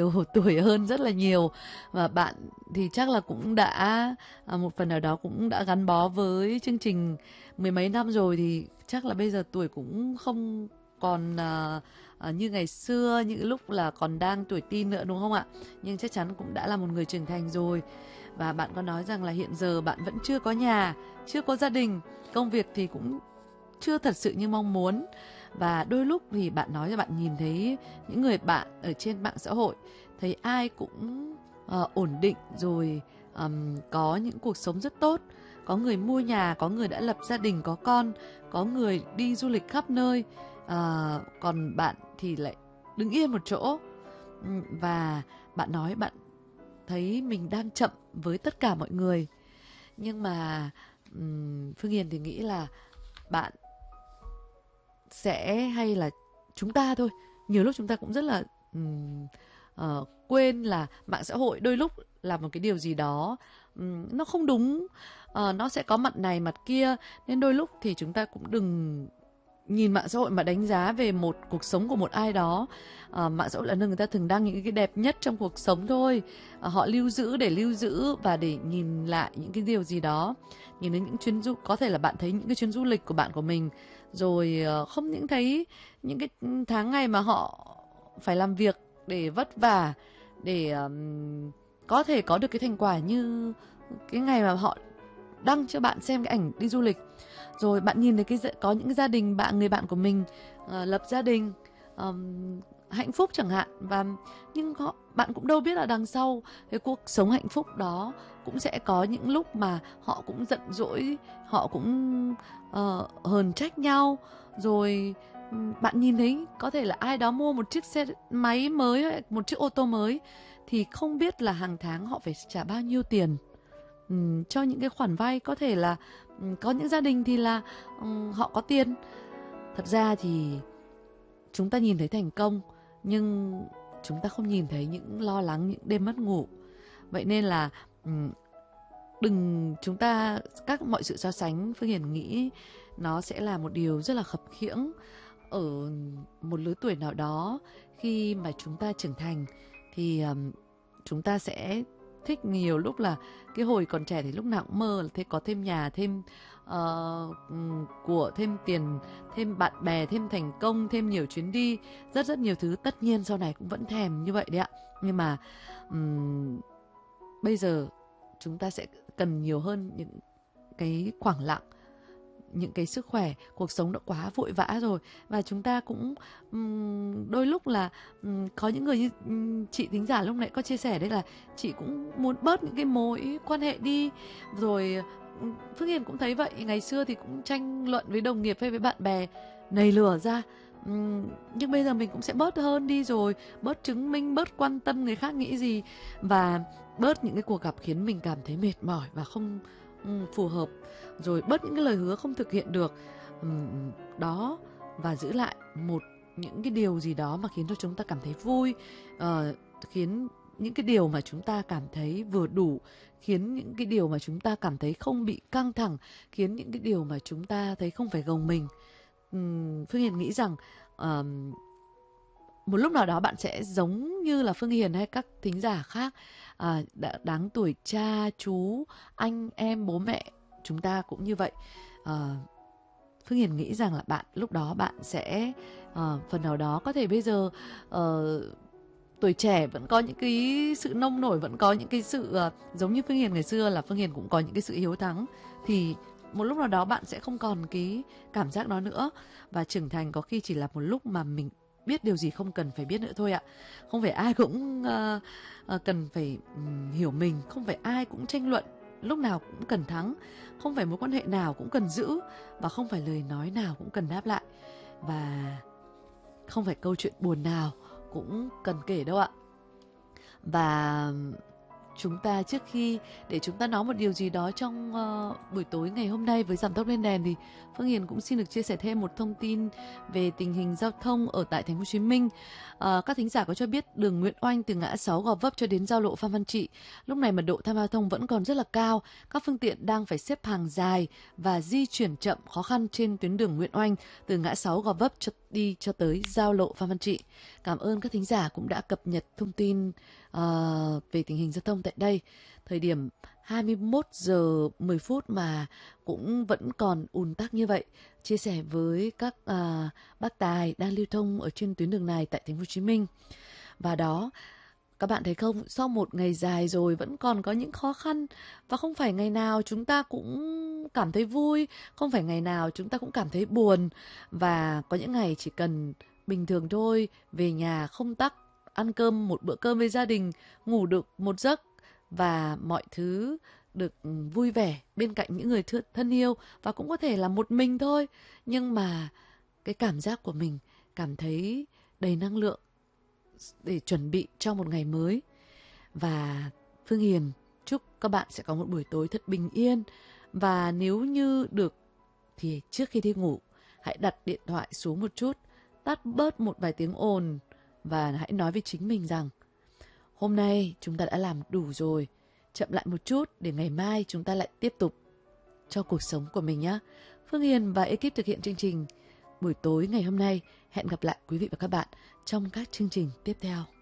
nhiều tuổi hơn rất là nhiều. Và bạn thì chắc là cũng đã một phần nào đó cũng đã gắn bó với chương trình mười mấy năm rồi, thì chắc là bây giờ tuổi cũng không còn như ngày xưa, những lúc là còn đang tuổi teen nữa, đúng không ạ? Nhưng chắc chắn cũng đã là một người trưởng thành rồi. Và bạn có nói rằng là hiện giờ bạn vẫn chưa có nhà, chưa có gia đình, công việc thì cũng chưa thật sự như mong muốn. Và đôi lúc thì bạn nói là bạn nhìn thấy những người bạn ở trên mạng xã hội, thấy ai cũng ổn định rồi, có những cuộc sống rất tốt. Có người mua nhà, có người đã lập gia đình, có con, có người đi du lịch khắp nơi. Còn bạn thì lại đứng yên một chỗ. Và bạn nói bạn thấy mình đang chậm với tất cả mọi người. Nhưng mà Phương Hiền thì nghĩ là bạn sẽ, hay là chúng ta thôi, nhiều lúc chúng ta cũng rất là quên là mạng xã hội đôi lúc là một cái điều gì đó nó không đúng, nó sẽ có mặt này mặt kia. Nên đôi lúc thì chúng ta cũng đừng nhìn mạng xã hội mà đánh giá về một cuộc sống của một ai đó. Mạng xã hội là nơi người ta thường đăng những cái đẹp nhất trong cuộc sống thôi. Họ lưu giữ để lưu giữ và để nhìn lại những cái điều gì đó. Nhìn đến những chuyến có thể là bạn thấy những cái chuyến du lịch của bạn của mình, rồi không những thấy những cái tháng ngày mà họ phải làm việc để vất vả để có thể có được cái thành quả như cái ngày mà họ đăng cho bạn xem cái ảnh đi du lịch. Rồi bạn nhìn thấy có những gia đình người bạn của mình lập gia đình hạnh phúc chẳng hạn. Nhưng bạn cũng đâu biết là đằng sau cái cuộc sống hạnh phúc đó cũng sẽ có những lúc mà họ cũng giận dỗi, họ cũng hờn trách nhau. Rồi bạn nhìn thấy có thể là ai đó mua một chiếc xe máy mới, một chiếc ô tô mới, thì không biết là hàng tháng họ phải trả bao nhiêu tiền cho những cái khoản vay. Có thể là có những gia đình thì là họ có tiền. Thật ra thì chúng ta nhìn thấy thành công, nhưng chúng ta không nhìn thấy những lo lắng, những đêm mất ngủ. Vậy nên là đừng, chúng ta, mọi sự so sánh, Phương Hiền nghĩ nó sẽ là một điều rất là khập khiễng. Ở một lứa tuổi nào đó, khi mà chúng ta trưởng thành thì chúng ta sẽ thích, nhiều lúc là cái hồi còn trẻ thì lúc nào cũng mơ là có thêm nhà, thêm của, thêm tiền, thêm bạn bè, thêm thành công, thêm nhiều chuyến đi, rất rất nhiều thứ. Tất nhiên sau này cũng vẫn thèm như vậy đấy ạ. Nhưng mà bây giờ chúng ta sẽ cần nhiều hơn những cái khoảng lặng, những cái sức khỏe. Cuộc sống đã quá vội vã rồi. Và chúng ta cũng đôi lúc là có những người như chị thính giả lúc nãy có chia sẻ đấy, là chị cũng muốn bớt những cái mối quan hệ đi. Rồi Phương Hiền cũng thấy vậy. Ngày xưa thì cũng tranh luận với đồng nghiệp hay với bạn bè nảy lửa ra. Nhưng bây giờ mình cũng sẽ bớt hơn đi rồi, bớt chứng minh, bớt quan tâm người khác nghĩ gì, và bớt những cái cuộc gặp khiến mình cảm thấy mệt mỏi và không phù hợp, rồi bớt những cái lời hứa không thực hiện được đó, và giữ lại những cái điều gì đó mà khiến cho chúng ta cảm thấy vui, khiến những cái điều mà chúng ta cảm thấy vừa đủ, khiến những cái điều mà chúng ta cảm thấy không bị căng thẳng, khiến những cái điều mà chúng ta thấy không phải gồng mình. Phương Hiền nghĩ rằng một lúc nào đó bạn sẽ giống như là Phương Hiền hay các thính giả khác, đáng tuổi cha, chú, anh, em, bố mẹ chúng ta cũng như vậy. Phương Hiền nghĩ rằng là lúc đó bạn sẽ phần nào đó, có thể bây giờ tuổi trẻ vẫn có những cái sự nông nổi, vẫn có những cái sự giống như Phương Hiền ngày xưa, là Phương Hiền cũng có những cái sự hiếu thắng, thì một lúc nào đó bạn sẽ không còn cái cảm giác đó nữa. Và trưởng thành có khi chỉ là một lúc mà mình biết điều gì không cần phải biết nữa thôi ạ. Không phải ai cũng cần phải hiểu mình, không phải ai cũng tranh luận lúc nào cũng cần thắng, không phải mối quan hệ nào cũng cần giữ, và không phải lời nói nào cũng cần đáp lại, và không phải câu chuyện buồn nào cũng cần kể đâu ạ. Và chúng ta, trước khi để chúng ta nói một điều gì đó trong buổi tối ngày hôm nay với Giảm Tốc Lên Đèn, thì Phương Hiền cũng xin được chia sẻ thêm một thông tin về tình hình giao thông ở tại thành phố Hồ Chí Minh. Các thính giả có cho biết đường Nguyễn Oanh từ ngã 6 Gò Vấp cho đến giao lộ Phan Văn Trị, lúc này mật độ tham gia giao thông vẫn còn rất là cao. Các phương tiện đang phải xếp hàng dài và di chuyển chậm khó khăn trên tuyến đường Nguyễn Oanh từ ngã 6 Gò Vấp đi cho tới giao lộ Phan Văn Trị. Cảm ơn các thính giả cũng đã cập nhật thông tin về tình hình giao thông tại đây. Thời điểm 21 giờ 10 phút mà cũng vẫn còn ùn tắc như vậy. Chia sẻ với các bác tài đang lưu thông ở trên tuyến đường này tại thành phố Hồ Chí Minh. Và đó, các bạn thấy không, sau một ngày dài rồi vẫn còn có những khó khăn. Và không phải ngày nào chúng ta cũng cảm thấy vui, không phải ngày nào chúng ta cũng cảm thấy buồn. Và có những ngày chỉ cần bình thường thôi, về nhà không tắc, ăn cơm một bữa cơm với gia đình, ngủ được một giấc và mọi thứ được vui vẻ bên cạnh những người thân yêu, và cũng có thể là một mình thôi. Nhưng mà cái cảm giác của mình cảm thấy đầy năng lượng để chuẩn bị cho một ngày mới. Và Phương Hiền chúc các bạn sẽ có một buổi tối thật bình yên. Và nếu như được thì trước khi đi ngủ, hãy đặt điện thoại xuống một chút, tắt bớt một vài tiếng ồn, và hãy nói với chính mình rằng hôm nay chúng ta đã làm đủ rồi, chậm lại một chút để ngày mai chúng ta lại tiếp tục cho cuộc sống của mình nhé. Phương Hiền và ekip thực hiện chương trình buổi tối ngày hôm nay. Hẹn gặp lại quý vị và các bạn trong các chương trình tiếp theo.